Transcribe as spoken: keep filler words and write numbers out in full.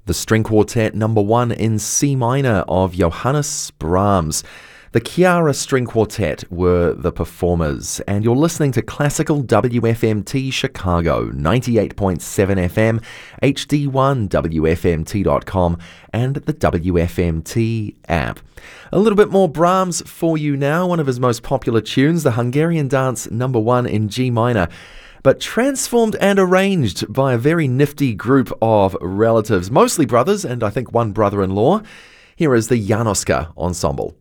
the string quartet number one in C minor of Johannes Brahms. The Chiara String Quartet were the performers, and you're listening to Classical W F M T Chicago, ninety-eight point seven F M, H D one, W F M T dot com, and the W F M T app. A little bit more Brahms for you now, one of his most popular tunes, the Hungarian Dance number one in G minor, but transformed and arranged by a very nifty group of relatives, mostly brothers, and I think one brother-in-law. Here is the Janoska Ensemble.